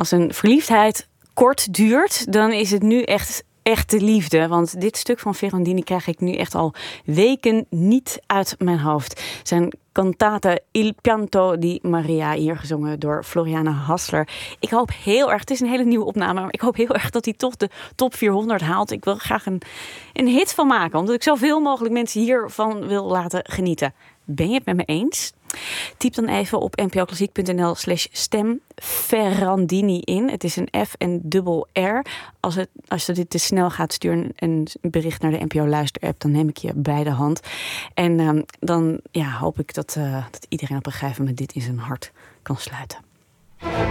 Als een verliefdheid kort duurt, dan is het nu echt echte liefde. Want dit stuk van Ferrandini krijg ik nu echt al weken niet uit mijn hoofd. Zijn cantate Il Pianto di Maria, hier gezongen door Floriana Hassler. Ik hoop heel erg, het is een hele nieuwe opname, maar ik hoop heel erg dat hij toch de top 400 haalt. Ik wil graag een hit van maken, omdat ik zoveel mogelijk mensen hiervan wil laten genieten. Ben je het met me eens? Typ dan even op npoklassiek.nl/stem Ferrandini in. Het is een F en dubbel R. Als je dit te snel gaat, stuur een bericht naar de NPO Luister-app. Dan neem ik je bij de hand. En dan hoop ik dat iedereen op een gegeven moment dit in zijn hart kan sluiten.